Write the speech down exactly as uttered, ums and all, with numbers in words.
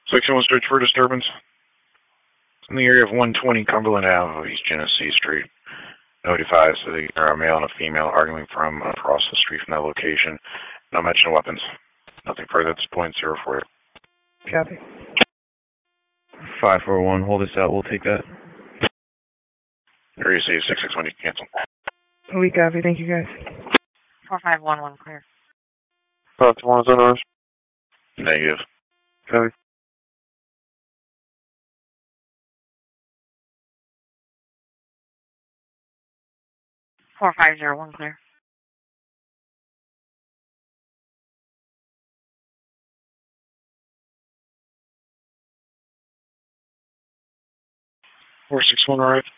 Section one search for disturbance. In the area of one twenty Cumberland Avenue, East Genesee Street. Notifies that there are a male and a female arguing from across the street from that location. No mention of weapons. Nothing further at this point. Zero four. Copy. five four one, hold us out. We'll take that. Area C six six one, you can cancel. We copy. Thank you, guys. four five one one, clear. five two one is on ours. Negative. Copy. four five zero one, clear. four six one, all right.